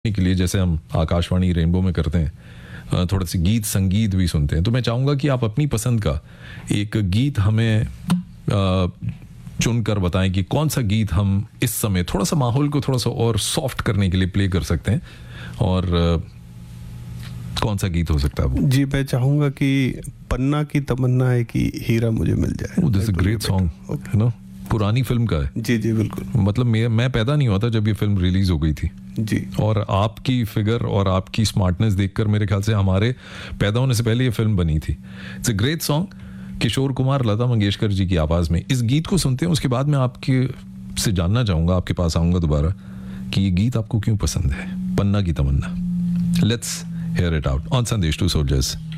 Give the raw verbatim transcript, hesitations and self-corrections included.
के लिए, जैसे हम आकाशवाणी रेनबो में करते हैं, थोड़ा सी गीत संगीत भी सुनते हैं, तो मैं चाहूँगा कि आप अपनी पसंद का एक गीत हमें चुनकर बताएं कि कौन सा गीत हम इस समय थोड़ा सा माहौल को थोड़ा सा और सॉफ्ट करने के लिए प्ले कर सकते हैं, और कौन सा गीत हो सकता है वो? जी, मैं चाहूँगा कि पन्ना की तमन्ना है कि हीरा मुझे मिल जाए। This is a great song, है ना? पुरानी फिल्म का है। जी जी बिल्कुल। मतलब मैं मैं पैदा नहीं हुआ था जब ये फिल्म रिलीज हो गई थी जी, और आपकी फिगर और आपकी स्मार्टनेस देखकर मेरे ख्याल से हमारे पैदा होने से पहले ये फिल्म बनी थी। It's a great song, Kishore Kumar, Lata Mangeshkar ji की आवाज में। इस गीत को सुनते हैं, उसके बाद मैं आपके से जानना चाहूंगा, आपके पास आऊंगा दोबारा, कि ये गीत आपको क्यों पसंद है, पन्ना की तमन्ना। Let's hear it out on Sandesh to Soldiers.